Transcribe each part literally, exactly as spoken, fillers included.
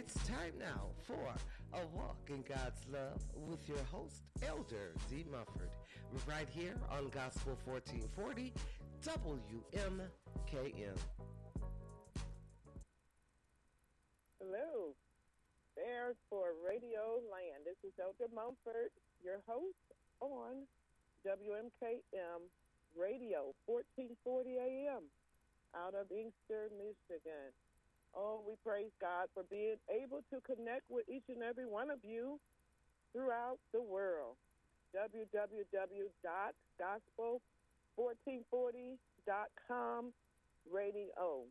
It's time now for A Walk in God's Love with your host, Elder D. Mufford, right here on Gospel fourteen forty W M K M. Hello, there for Radio Land. This is Elder Mumford, your host on W M K M Radio, fourteen forty A M, out of Inkster, Michigan. Oh, we praise God for being able to connect with each and every one of you throughout the world. w w w dot gospel fourteen forty dot com radio.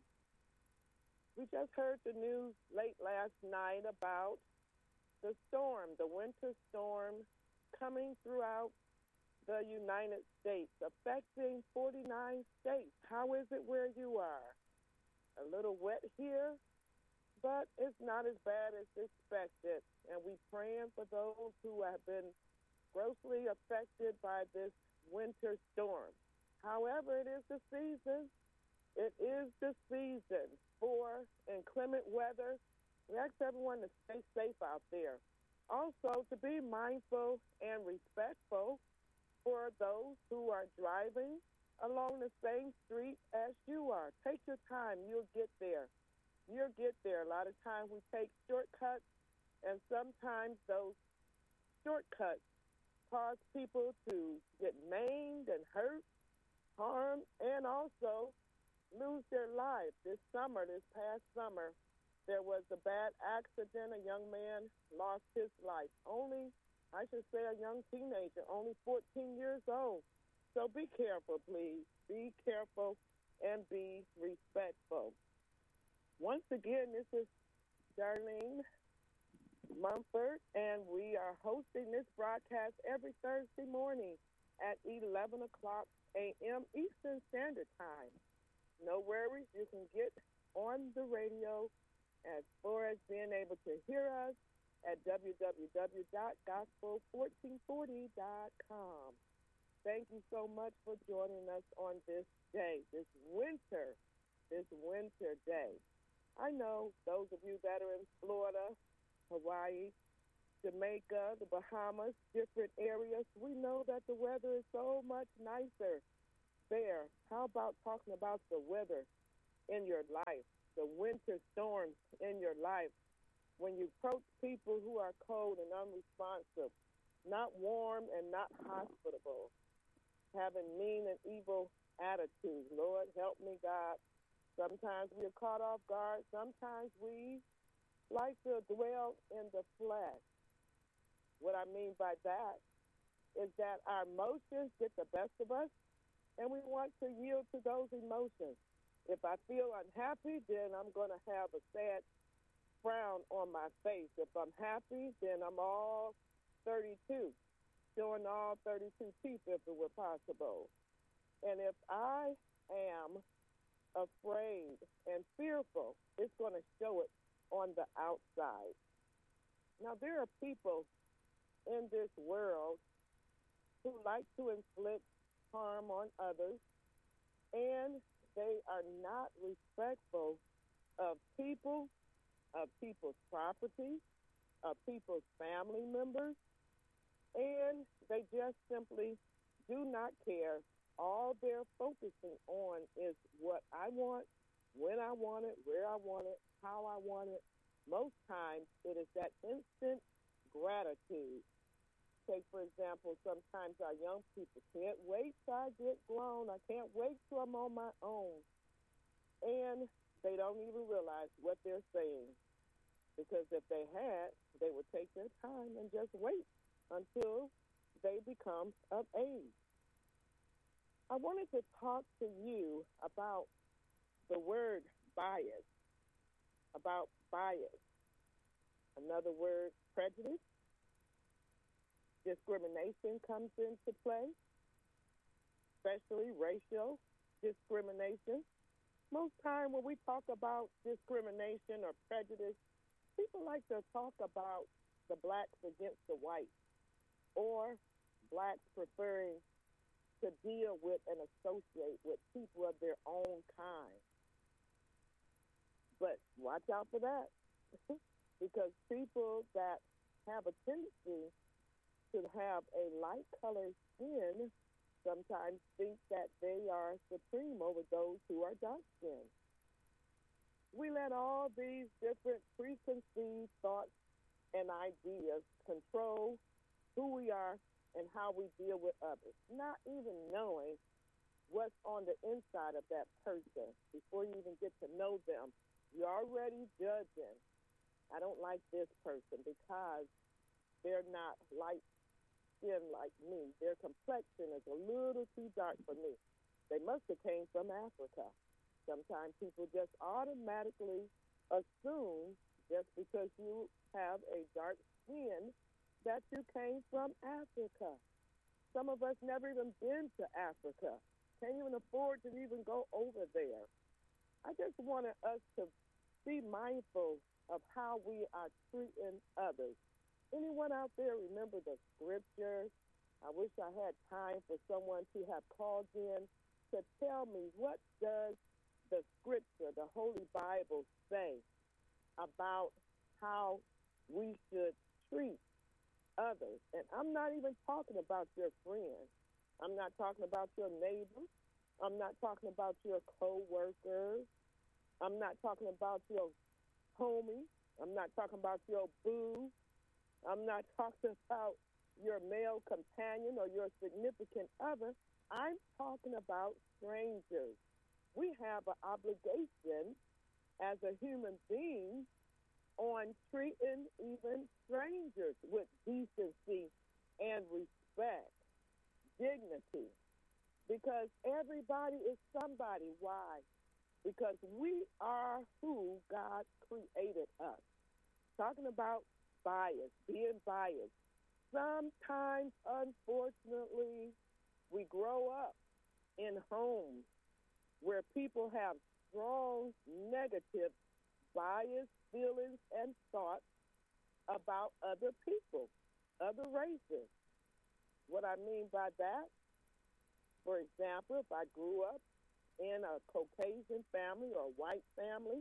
We just heard the news late last night about the storm, the winter storm coming throughout the United States, affecting forty-nine states. How is it where you are? A little wet here, but it's not as bad as expected. And we're praying for those who have been grossly affected by this winter storm. However, it is the season. It is the season for inclement weather. We ask everyone to stay safe out there. Also, to be mindful and respectful for those who are driving along the same street as you are. Take your time. You'll get there. You'll get there. A lot of times we take shortcuts, and sometimes those shortcuts cause people to get maimed and hurt, harmed, and also lose their lives. This summer, this past summer, there was a bad accident. A young man lost his life. Only, I should say, a young teenager, only fourteen years old. So be careful, please. Be careful and be respectful. Once again, this is Darlene Mumford, and we are hosting this broadcast every Thursday morning at eleven o'clock a m Eastern Standard Time. No worries, you can get on the radio as far as being able to hear us at w w w dot gospel fourteen forty dot com. Thank you so much for joining us on this day, this winter, this winter day. I know those of you that are in Florida, Hawaii, Jamaica, the Bahamas, different areas, we know that the weather is so much nicer there. How about talking about the weather in your life, the winter storms in your life, when you approach people who are cold and unresponsive, not warm and not hospitable, having mean and evil attitudes. Lord, help me, God. Sometimes we are caught off guard. Sometimes we like to dwell in the flesh. What I mean by that is that our emotions get the best of us, and we want to yield to those emotions. If I feel unhappy, then I'm going to have a sad frown on my face. If I'm happy, then I'm all thirty-two, showing all thirty-two teeth if it were possible. And if I am afraid and fearful, it's going to show it on the outside. Now, there are people in this world who like to inflict harm on others, and they are not respectful of people, of people's property, of people's family members, and they just simply do not care. All they're focusing on is what I want, when I want it, where I want it, how I want it. Most times it is that instant gratitude. Take, for example, sometimes our young people can't wait till I get grown. I can't wait till I'm on my own. And they don't even realize what they're saying. Because if they had, they would take their time and just wait until they become of age. I wanted to talk to you about the word bias, about bias. Another word, prejudice. Discrimination comes into play, especially racial discrimination. Most time when we talk about discrimination or prejudice, people like to talk about the blacks against the whites, or blacks preferring to deal with and associate with people of their own kind. But watch out for that. because people that have a tendency to have a light colored skin sometimes think that they are supreme over those who are dark skinned. We let all these different preconceived thoughts and ideas control who we are and how we deal with others, not even knowing what's on the inside of that person before you even get to know them. You're already judging. I don't like this person because they're not light skinned like me. Their complexion is a little too dark for me. They must have came from Africa. Sometimes people just automatically assume just because you have a dark skin that you came from Africa. Some of us never even been to Africa. Can't even afford to even go over there. I just wanted us to be mindful of how we are treating others. Anyone out there remember the scriptures? I wish I had time for someone to have called in to tell me what does the scripture, the Holy Bible, say about how we should treat others. And I'm not even talking about your friends. I'm not talking about your neighbors. I'm not talking about your co-workers. I'm not talking about your homie. I'm not talking about your boo. I'm not talking about your male companion or your significant other. I'm talking about strangers. We have an obligation as a human being on treating even strangers with decency and respect, dignity, because everybody is somebody. Why? Because we are who God created us. Talking about bias, being biased. Sometimes, unfortunately, we grow up in homes where people have strong negative bias, feelings, and thoughts about other people, other races. What I mean by that, for example, if I grew up in a Caucasian family or a white family,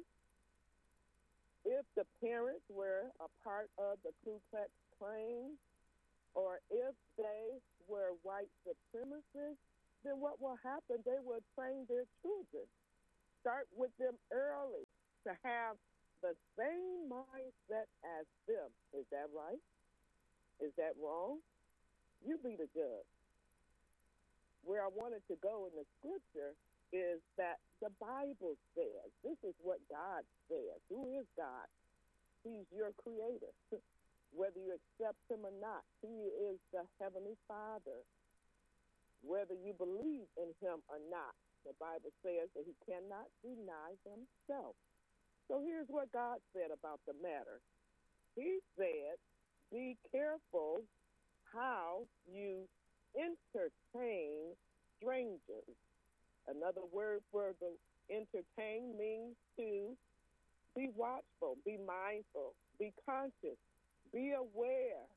if the parents were a part of the Ku Klux Klan, or if they were white supremacists, then what will happen? They will train their children, start with them early to have the same mindset as them. Is that right? Is that wrong? You be the judge. Where I wanted to go in the scripture is that the Bible says, this is what God says. Who is God? He's your creator. Whether you accept him or not, he is the Heavenly Father. Whether you believe in him or not, the Bible says that he cannot deny himself. So here's what God said about the matter. He said, be careful how you entertain strangers. Another word for the entertain means to be watchful, be mindful, be conscious, be aware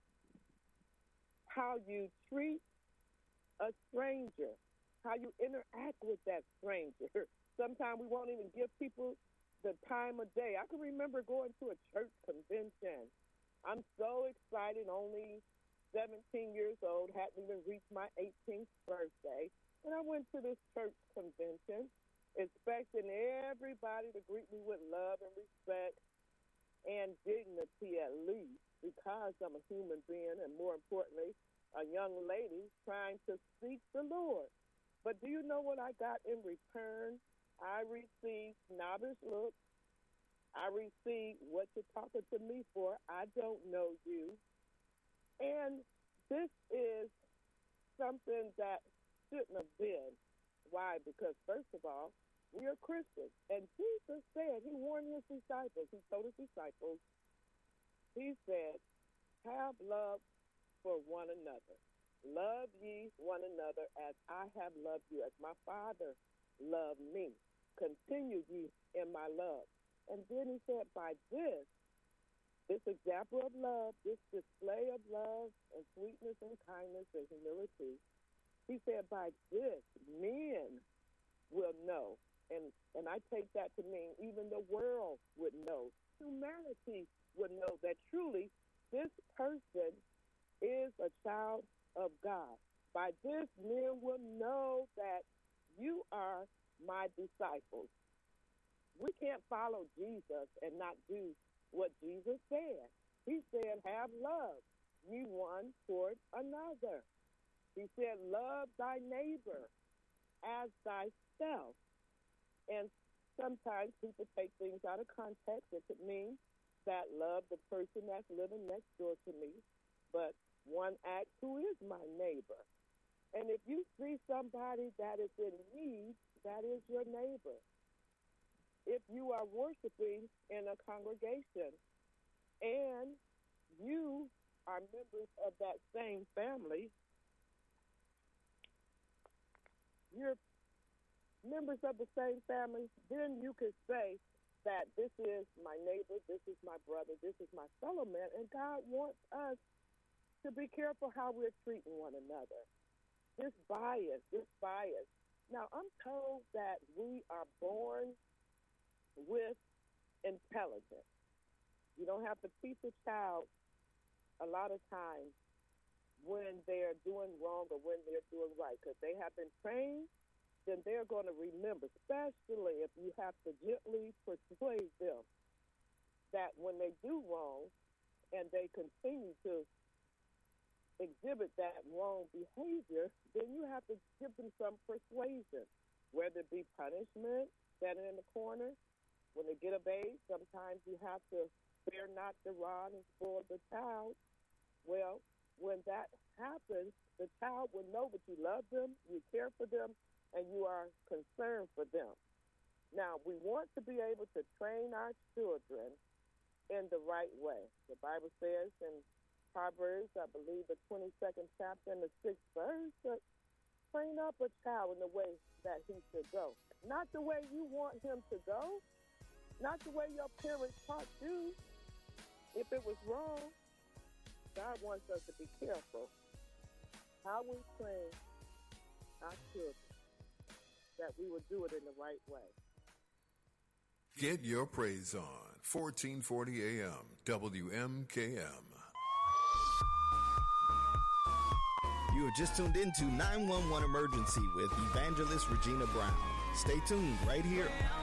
how you treat a stranger, how you interact with that stranger. Sometimes we won't even give people the time of day. I can remember going to a church convention. I'm so excited, only seventeen years old, hadn't even reached my eighteenth birthday. And I went to this church convention, expecting everybody to greet me with love and respect and dignity at least, because I'm a human being and, more importantly, a young lady trying to seek the Lord. But do you know what I got in return? I received snobbish looks. I received, what you're talking to me for? I don't know you. And this is something that shouldn't have been. Why? Because, first of all, we are Christians. And Jesus said, he warned his disciples, he told his disciples, he said, have love for one another. Love ye one another as I have loved you, as my Father loved me. Continue ye in my love. And then he said, by this, this example of love, this display of love and sweetness and kindness and humility, he said, by this, men will know. And, and I take that to mean even the world would know. Humanity society would know that truly this person is a child of God. By this, men will know that you are my disciples. We can't follow Jesus and not do what Jesus said. He said, have love, ye one toward another. He said, love thy neighbor as thyself. And sometimes people take things out of context. It could mean that love the person that's living next door to me. But one asks, who is my neighbor? And if you see somebody that is in need, that is your neighbor. If you are worshiping in a congregation and you are members of that same family, you're members of the same family, then you could say that this is my neighbor, this is my brother, this is my fellow man, and God wants us to be careful how we're treating one another. This bias, this bias. Now, I'm told that we are born with intelligence. You don't have to teach a child a lot of times when they're doing wrong or when they're doing right, because they have been trained, then they're going to remember, especially if you have to gently persuade them that when they do wrong and they continue to exhibit that wrong behavior, then you have to give them some persuasion, whether it be punishment, standing in the corner. When they get of age, sometimes you have to spare not the rod and spoil the child. Well, when that happens, the child will know that you love them, you care for them, and you are concerned for them. Now, we want to be able to train our children in the right way. The Bible says in Proverbs, I believe the twenty-second chapter and the sixth verse, that train up a child in the way that he should go. Not the way you want him to go, not the way your parents taught you. If it was wrong, God wants us to be careful how we train our children, that we will do it in the right way. Get your praise on. fourteen forty A M W M K M. You have just tuned into nine one one Emergency with Evangelist Regina Brown. Stay tuned right here.